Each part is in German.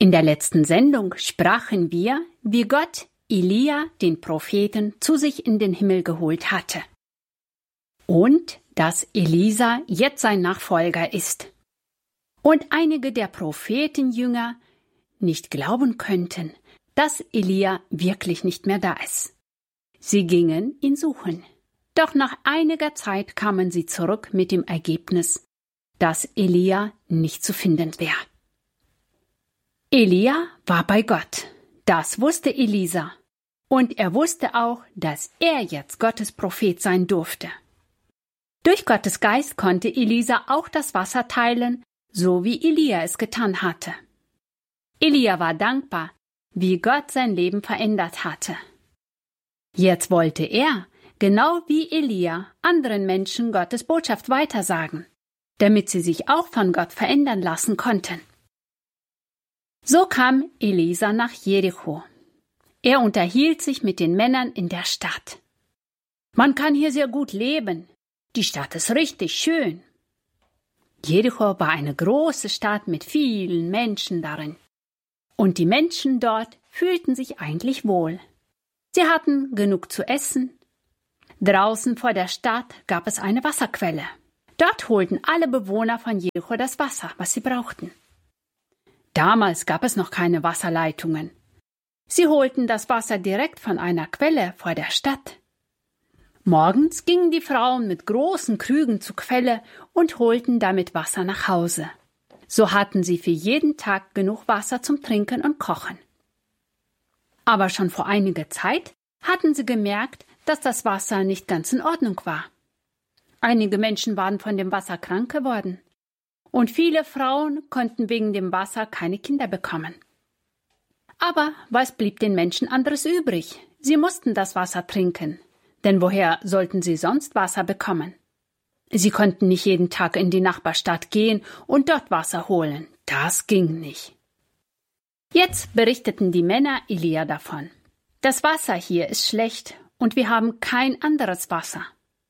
In der letzten Sendung sprachen wir, wie Gott Elia, den Propheten, zu sich in den Himmel geholt hatte. Und dass Elisa jetzt sein Nachfolger ist. Und einige der Prophetenjünger nicht glauben könnten, dass Elia wirklich nicht mehr da ist. Sie gingen ihn suchen. Doch nach einiger Zeit kamen sie zurück mit dem Ergebnis, dass Elia nicht zu finden wäre. Elia war bei Gott. Das wusste Elisa. Und er wusste auch, dass er jetzt Gottes Prophet sein durfte. Durch Gottes Geist konnte Elisa auch das Wasser teilen, so wie Elia es getan hatte. Elia war dankbar, wie Gott sein Leben verändert hatte. Jetzt wollte er, genau wie Elia, anderen Menschen Gottes Botschaft weitersagen, damit sie sich auch von Gott verändern lassen konnten. So kam Elisa nach Jericho. Er unterhielt sich mit den Männern in der Stadt. Man kann hier sehr gut leben. Die Stadt ist richtig schön. Jericho war eine große Stadt mit vielen Menschen darin. Und die Menschen dort fühlten sich eigentlich wohl. Sie hatten genug zu essen. Draußen vor der Stadt gab es eine Wasserquelle. Dort holten alle Bewohner von Jericho das Wasser, was sie brauchten. Damals gab es noch keine Wasserleitungen. Sie holten das Wasser direkt von einer Quelle vor der Stadt. Morgens gingen die Frauen mit großen Krügen zur Quelle und holten damit Wasser nach Hause. So hatten sie für jeden Tag genug Wasser zum Trinken und Kochen. Aber schon vor einiger Zeit hatten sie gemerkt, dass das Wasser nicht ganz in Ordnung war. Einige Menschen waren von dem Wasser krank geworden. Und viele Frauen konnten wegen dem Wasser keine Kinder bekommen. Aber was blieb den Menschen anderes übrig? Sie mussten das Wasser trinken. Denn woher sollten sie sonst Wasser bekommen? Sie konnten nicht jeden Tag in die Nachbarstadt gehen und dort Wasser holen. Das ging nicht. Jetzt berichteten die Männer Elia davon. Das Wasser hier ist schlecht und wir haben kein anderes Wasser.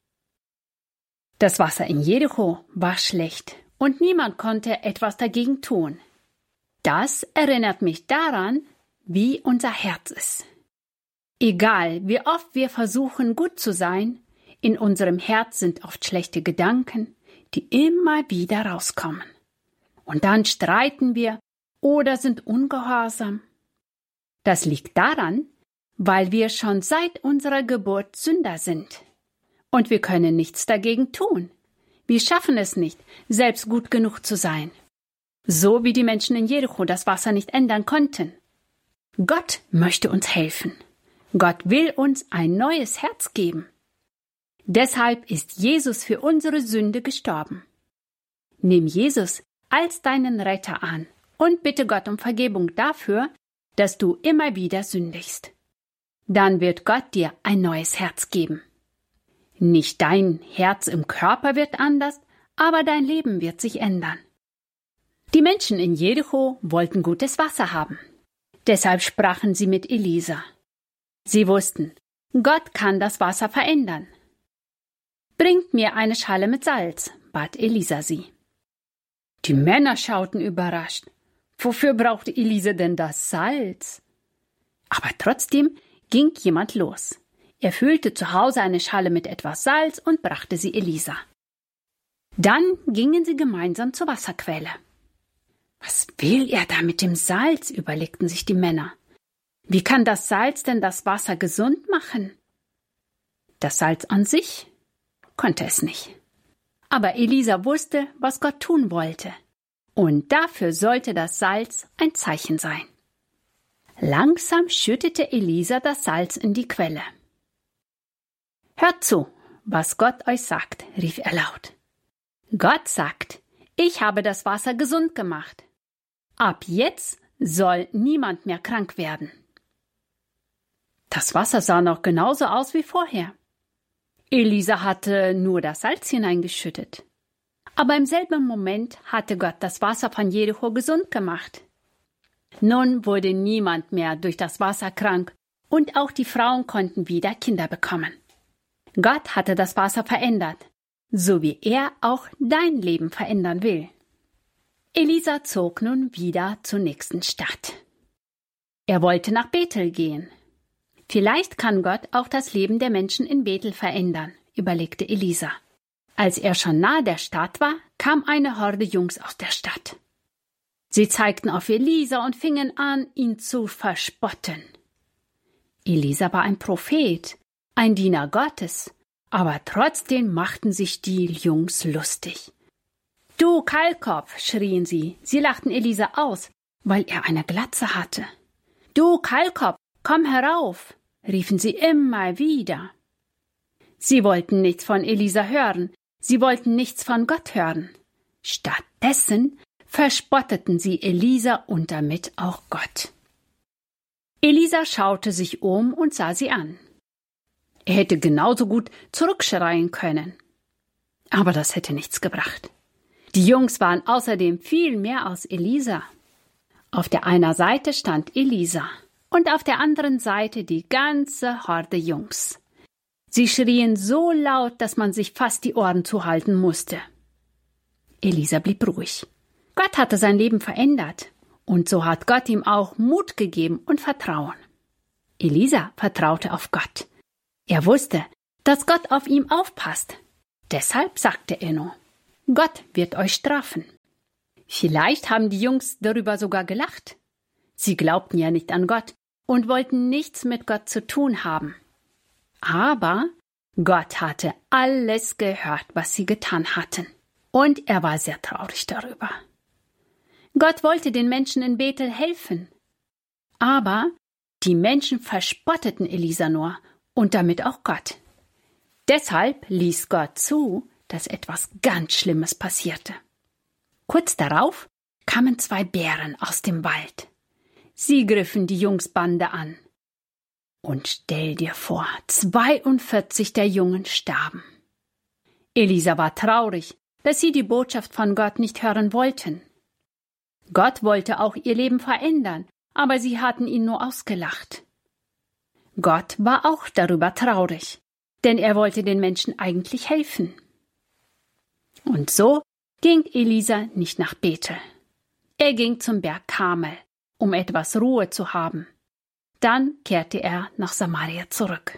Das Wasser in Jericho war schlecht und niemand konnte etwas dagegen tun. Das erinnert mich daran, wie unser Herz ist. Egal, wie oft wir versuchen, gut zu sein, in unserem Herz sind oft schlechte Gedanken, die immer wieder rauskommen. Und dann streiten wir oder sind ungehorsam. Das liegt daran, weil wir schon seit unserer Geburt Sünder sind. Und wir können nichts dagegen tun. Wir schaffen es nicht, selbst gut genug zu sein. So wie die Menschen in Jericho das Wasser nicht ändern konnten. Gott möchte uns helfen. Gott will uns ein neues Herz geben. Deshalb ist Jesus für unsere Sünde gestorben. Nimm Jesus als deinen Retter an und bitte Gott um Vergebung dafür, dass du immer wieder sündigst. Dann wird Gott dir ein neues Herz geben. Nicht dein Herz im Körper wird anders, aber dein Leben wird sich ändern. Die Menschen in Jericho wollten gutes Wasser haben. Deshalb sprachen sie mit Elisa. Sie wussten, Gott kann das Wasser verändern. Bringt mir eine Schale mit Salz, bat Elisa sie. Die Männer schauten überrascht. Wofür brauchte Elisa denn das Salz? Aber trotzdem ging jemand los. Er füllte zu Hause eine Schale mit etwas Salz und brachte sie Elisa. Dann gingen sie gemeinsam zur Wasserquelle. Was will er da mit dem Salz, überlegten sich die Männer. Wie kann das Salz denn das Wasser gesund machen? Das Salz an sich konnte es nicht. Aber Elisa wusste, was Gott tun wollte. Und dafür sollte das Salz ein Zeichen sein. Langsam schüttete Elisa das Salz in die Quelle. Hört zu, was Gott euch sagt, rief er laut. Gott sagt, ich habe das Wasser gesund gemacht. Ab jetzt soll niemand mehr krank werden. Das Wasser sah noch genauso aus wie vorher. Elisa hatte nur das Salz hineingeschüttet. Aber im selben Moment hatte Gott das Wasser von Jericho gesund gemacht. Nun wurde niemand mehr durch das Wasser krank und auch die Frauen konnten wieder Kinder bekommen. Gott hatte das Wasser verändert, so wie er auch dein Leben verändern will. Elisa zog nun wieder zur nächsten Stadt. Er wollte nach Bethel gehen. Vielleicht kann Gott auch das Leben der Menschen in Bethel verändern, überlegte Elisa. Als er schon nahe der Stadt war, kam eine Horde Jungs aus der Stadt. Sie zeigten auf Elisa und fingen an, ihn zu verspotten. Elisa war ein Prophet, ein Diener Gottes, aber trotzdem machten sich die Jungs lustig. »Du Kahlkopf«, schrien sie. Sie lachten Elisa aus, weil er eine Glatze hatte. »Du Kahlkopf, komm herauf«, riefen sie immer wieder. Sie wollten nichts von Elisa hören, sie wollten nichts von Gott hören. Stattdessen verspotteten sie Elisa und damit auch Gott. Elisa schaute sich um und sah sie an. Er hätte genauso gut zurückschreien können. Aber das hätte nichts gebracht. Die Jungs waren außerdem viel mehr als Elisa. Auf der einen Seite stand Elisa und auf der anderen Seite die ganze Horde Jungs. Sie schrien so laut, dass man sich fast die Ohren zuhalten musste. Elisa blieb ruhig. Gott hatte sein Leben verändert. Und so hat Gott ihm auch Mut gegeben und Vertrauen. Elisa vertraute auf Gott. Er wusste, dass Gott auf ihm aufpasst. Deshalb sagte er nur, Gott wird euch strafen. Vielleicht haben die Jungs darüber sogar gelacht. Sie glaubten ja nicht an Gott und wollten nichts mit Gott zu tun haben. Aber Gott hatte alles gehört, was sie getan hatten. Und er war sehr traurig darüber. Gott wollte den Menschen in Bethel helfen. Aber die Menschen verspotteten Elisa nur und damit auch Gott. Deshalb ließ Gott zu, dass etwas ganz Schlimmes passierte. Kurz darauf kamen 2 Bären aus dem Wald. Sie griffen die Jungsbande an. Und stell dir vor, 42 der Jungen starben. Elisa war traurig, dass sie die Botschaft von Gott nicht hören wollten. Gott wollte auch ihr Leben verändern, aber sie hatten ihn nur ausgelacht. Gott war auch darüber traurig, denn er wollte den Menschen eigentlich helfen. Und so ging Elisa nicht nach Bethel. Er ging zum Berg Karmel, um etwas Ruhe zu haben. Dann kehrte er nach Samaria zurück.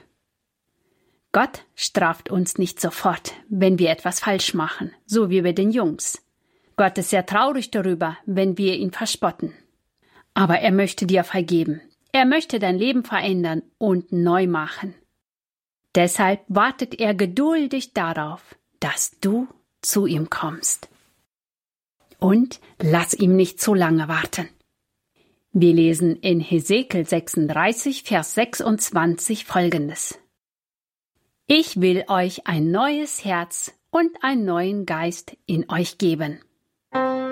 Gott straft uns nicht sofort, wenn wir etwas falsch machen, so wie bei den Jungs. Gott ist sehr traurig darüber, wenn wir ihn verspotten. Aber er möchte dir vergeben. Er möchte dein Leben verändern und neu machen. Deshalb wartet er geduldig darauf, dass du zu ihm kommst. Und lass ihm nicht zu lange warten. Wir lesen in Hesekiel 36, Vers 26 Folgendes. Ich will euch ein neues Herz und einen neuen Geist in euch geben.